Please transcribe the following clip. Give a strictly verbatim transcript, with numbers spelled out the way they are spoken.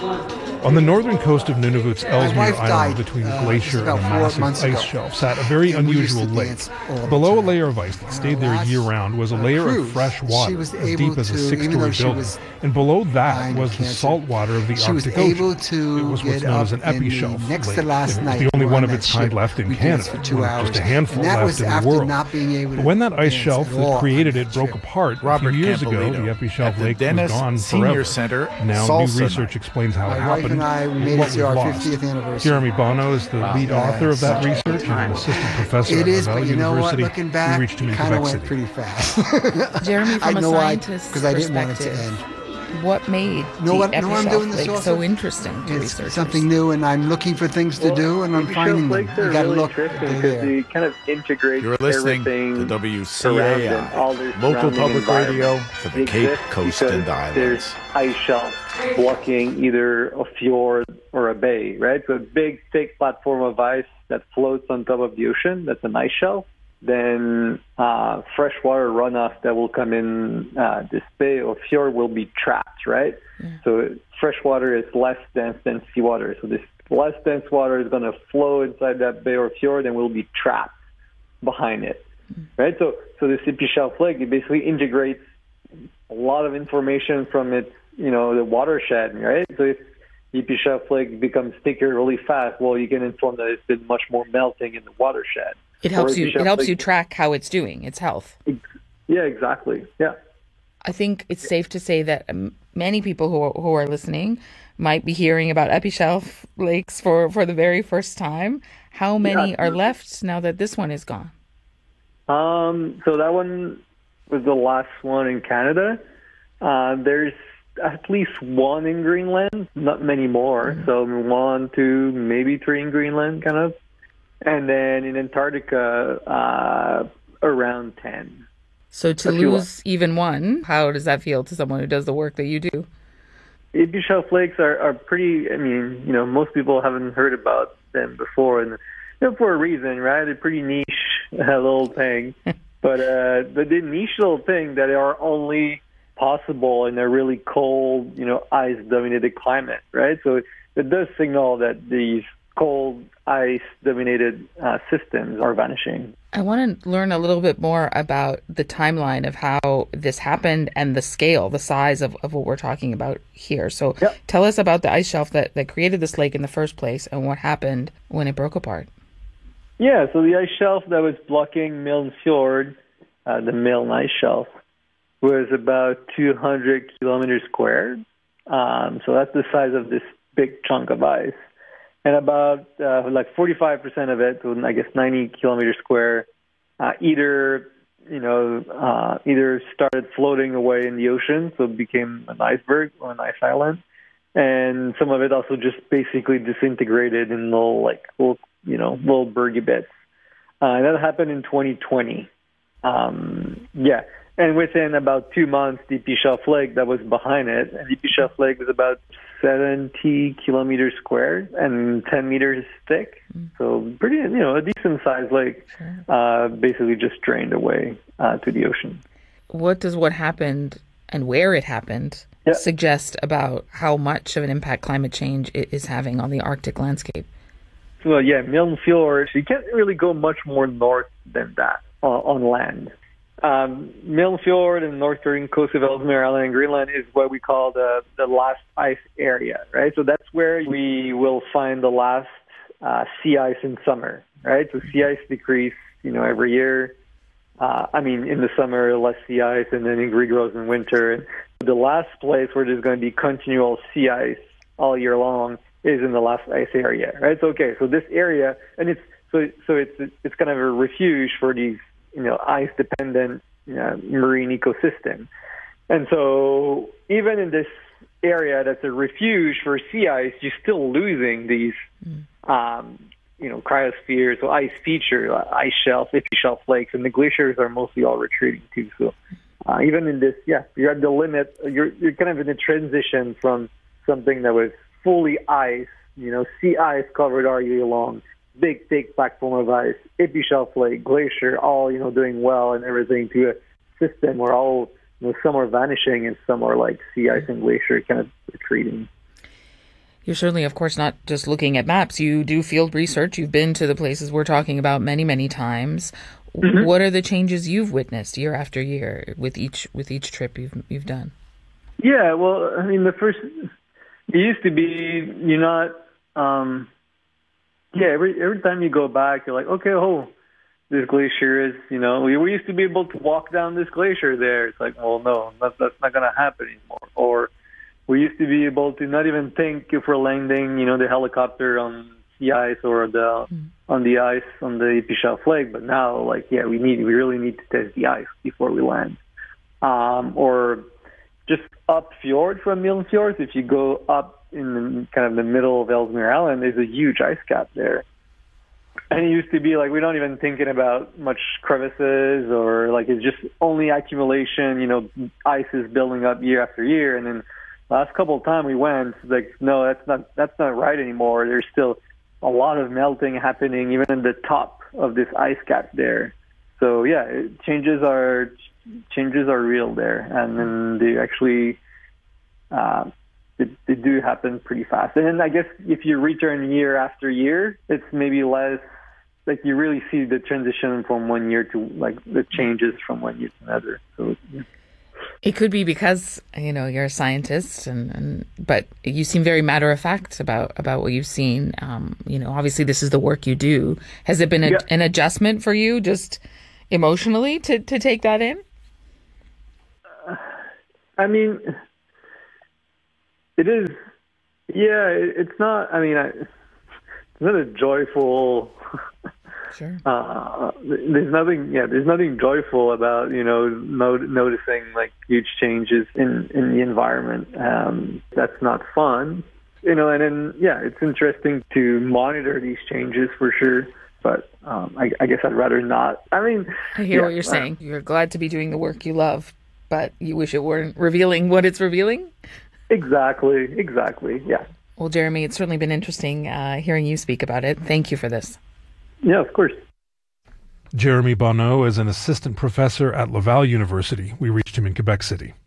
On the northern coast of Nunavut's Ellesmere wife Island, died, between the uh, glacier just and a about four massive months ice ago. shelf, sat a very And we used unusual to lake. dance all the Below a time. layer of ice that stayed there last, year-round was a uh, layer cruise, of fresh she water, was as able deep as a to- even six-story though she building. was And below that dying was of the cancer, salt water of the she was Arctic able Ocean. to It was what's get known up as an in the epi-shelf next lake. to last It was night the only we were one on of that its kind ship. left in We danced Canada, for two one of hours. just a handful and that left was in the after world. not being able to But when that ice dance shelf at that all created on it that broke trip. apart Robert a few years ago, Campolito the epi-shelf at the lake Dennis was gone Senior forever. Center, Now, Salsa new research Night. explains how My it wife happened and I, we made what it to we've our lost. fiftieth anniversary. Jeremy Bono is the lead Yeah, author of that such a research and an assistant professor It at is, Laval but you know what? University. Looking back, we reached him it in kind of Quebec went City. pretty fast. Jeremy, I from a know why, scientist's because I didn't want it to perspective, end. what made Know the what- know what I'm Epishelf doing this Lake also? so interesting to It's researchers? something new, and I'm looking for things to Well, do, and I'm Epi finding Shelf them. Lakes You are gotta really look. interesting They're because there. they kind of integrate You're listening everything to W C around A them, all their I, local surrounding public environment. radio for the They Cape exist Coast because and Islands. There's ice shelf blocking either a fjord or a bay, right? So a big, thick platform of ice that floats on top of the ocean, that's an ice shelf. Then uh, freshwater runoff that will come in uh, this bay or fjord will be trapped, right? Yeah. So freshwater is less dense than seawater. So this less dense water is going to flow inside that bay or fjord and will be trapped behind it, right? So, so this Epi-Shelf Lake, it basically integrates a lot of information from its, you know, the watershed, right? So if Epi-Shelf Lake becomes thicker really fast, well, you can inform that it's been much more melting in the watershed. It helps Or you. It Epi-Shelf helps Lake- you track how it's doing, its health. Yeah, exactly. Yeah. I think it's safe to say that um, many people who are, who are listening might be hearing about Epi-Shelf lakes for, for the very first time. How many Yeah. are left now that this one is gone? Um, so that one was the last one in Canada. Uh, there's at least one in Greenland, not many more. Mm-hmm. So one, two, maybe three in Greenland, kind of. And then in Antarctica, uh, around ten. So to A few lose even one, how does that feel to someone who does the work that you do? Epi-Shelf lakes are, are pretty, I mean, you know, most people haven't heard about them before, and you know, for a reason, right? They're pretty niche uh, little thing. but uh, but the niche little thing that are only possible in a really cold, you know, ice-dominated climate, right? So it, it does signal that these cold, ice-dominated uh, systems are vanishing. I want to learn a little bit more about the timeline of how this happened and the scale, the size of, of what we're talking about here. So Yep. tell us about the ice shelf that, that created this lake in the first place and what happened when it broke apart. Yeah, so the ice shelf that was blocking Milne Fjord, uh, the Milne ice shelf, was about two hundred kilometers squared. Um, so that's the size of this big chunk of ice. And about uh, like forty-five percent of it, so I guess ninety kilometers square, uh, either you know uh, either started floating away in the ocean, so it became an iceberg or an ice island, and some of it also just basically disintegrated in little like little you know little bergy bits. Uh, and that happened in twenty twenty. Um, yeah. And within about two months, the Epi-Shelf Lake that was behind it, and the Epi-Shelf Lake was about seventy kilometers squared and ten meters thick. Mm. So pretty, you know, a decent-sized lake, sure. uh, basically just drained away uh, to the ocean. What does what happened and where it happened yeah. suggest about how much of an impact climate change is having on the Arctic landscape? Well, yeah, Milne Fjord, you can't really go much more north than that uh, on land. Um, Milne Fjord and northern coast of Ellesmere Island and Greenland is what we call the, the last ice area, right? So that's where we will find the last uh, sea ice in summer, right? So sea ice decrease, you know, every year. Uh, I mean, in the summer, less sea ice, and then it regrows in winter. And the last place where there's going to be continual sea ice all year long is in the last ice area, right? So, okay, so this area, and it's so so it's it's kind of a refuge for these, you know, ice-dependent you know, marine ecosystem. And so even in this area that's a refuge for sea ice, you're still losing these, mm. um, you know, cryospheres, so ice features, ice shelves, Epi-Shelf lakes, and the glaciers are mostly all retreating too. So uh, even in this, yeah, you're at the limit. You're you're kind of in a transition from something that was fully ice, you know, sea ice covered all year long, big, thick platform of ice, Epi-Shelf lake, glacier, all, you know, doing well and everything, to a system where all, you know, some are vanishing and some are like sea ice and glacier kind of retreating. You're certainly, of course, not just looking at maps. You do field research. You've been to the places we're talking about many, many times. Mm-hmm. What are the changes you've witnessed year after year with each with each trip you've you've done? Yeah, well, I mean, the first it used to be you're not. Um, yeah, every every time you go back, you're like, okay, oh, this glacier is, you know, we, we used to be able to walk down this glacier there. It's like, well, no, that, that's not going to happen anymore. Or we used to be able to not even think if we're landing, you know, the helicopter on the ice or the mm. on the ice on the Epichelf Lake. But now, like, yeah, we need we really need to test the ice before we land. Um, or just up fjord from Milne Fjord, if you go up in the, kind of the middle of Ellesmere Island, there's a huge ice cap there. And it used to be like we don't even thinking about much crevices or like it's just only accumulation, you know, ice is building up year after year. And then last couple of times we went, like, no, that's not that's not right anymore. There's still a lot of melting happening even in the top of this ice cap there. So yeah, it, changes are changes are real there, and then they actually uh, they, they do happen pretty fast. And then I guess if you return year after year, it's maybe less. Like you really see the transition from one year to like the changes from one year to another. So yeah. It could be because, you know, you're a scientist, and, and but you seem very matter of fact about, about what you've seen. Um, you know, obviously this is the work you do. Has it been a, yeah. an adjustment for you, just emotionally, to, to take that in? Uh, I mean, it is. Yeah, it, it's not. I mean, I, it's not a joyful. Sure. Uh, there's nothing. Yeah, there's nothing joyful about you know no, noticing like huge changes in, in the environment. Um, that's not fun, you know. And then yeah, it's interesting to monitor these changes for sure. But um, I, I guess I'd rather not. I mean, I hear yeah, what you're saying. You're glad to be doing the work you love, but you wish it weren't revealing what it's revealing. Exactly. Exactly. Yeah. Well, Jeremy, it's certainly been interesting uh, hearing you speak about it. Thank you for this. Yeah, of course. Jeremy Bonneau is an assistant professor at Laval University. We reached him in Quebec City.